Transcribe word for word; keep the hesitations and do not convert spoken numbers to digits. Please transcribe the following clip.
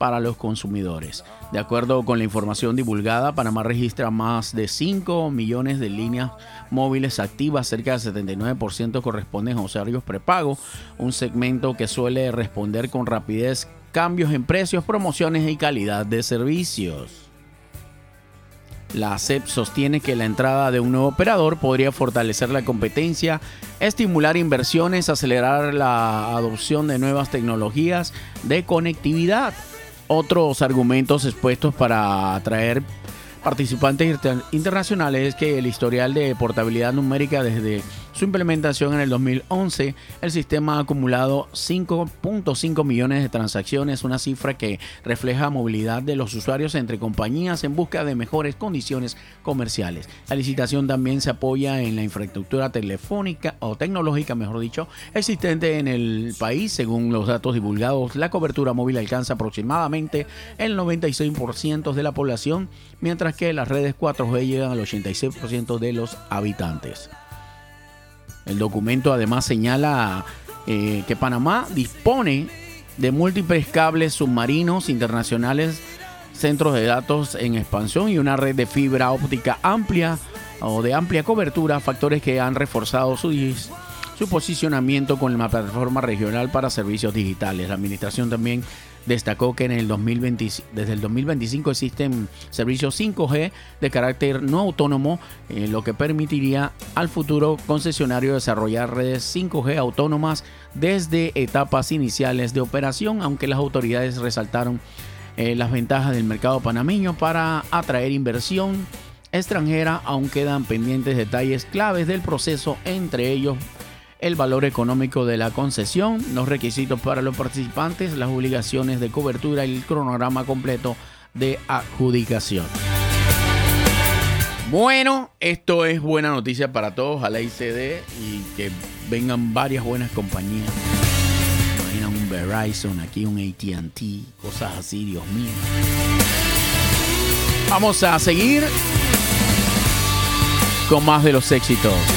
para los consumidores. De acuerdo con la información divulgada, Panamá registra más de cinco millones de líneas móviles activas, cerca del setenta y nueve por ciento corresponden a usuarios prepago, un segmento que suele responder con rapidez cambios en precios, promociones y calidad de servicios. La A S E P sostiene que la entrada de un nuevo operador podría fortalecer la competencia, estimular inversiones, acelerar la adopción de nuevas tecnologías de conectividad. Otros argumentos expuestos para atraer participantes internacionales es que el historial de portabilidad numérica desde su implementación en el dos mil once, el sistema ha acumulado cinco punto cinco millones de transacciones, una cifra que refleja movilidad de los usuarios entre compañías en busca de mejores condiciones comerciales. La licitación también se apoya en la infraestructura telefónica o tecnológica, mejor dicho, existente en el país. Según los datos divulgados, la cobertura móvil alcanza aproximadamente el noventa y seis por ciento de la población, mientras que las redes cuatro G llegan al ochenta y seis por ciento de los habitantes. El documento además señala eh, que Panamá dispone de múltiples cables submarinos internacionales, centros de datos en expansión y una red de fibra óptica amplia o de amplia cobertura, factores que han reforzado su, su posicionamiento con la plataforma regional para servicios digitales. La administración también destacó que en el dos mil veinte, desde el dos mil veinticinco existen servicios cinco G de carácter no autónomo, eh, lo que permitiría al futuro concesionario desarrollar redes cinco G autónomas desde etapas iniciales de operación, aunque las autoridades resaltaron eh, las ventajas del mercado panameño para atraer inversión extranjera. Aún quedan pendientes detalles claves del proceso, entre ellos el valor económico de la concesión, los requisitos para los participantes, las obligaciones de cobertura y el cronograma completo de adjudicación. Bueno, esto es buena noticia para todos. Ojalá y se dé y que vengan varias buenas compañías. Imagina un Verizon, aquí un A T and T, cosas así, Dios mío. Vamos a seguir con más de los éxitos.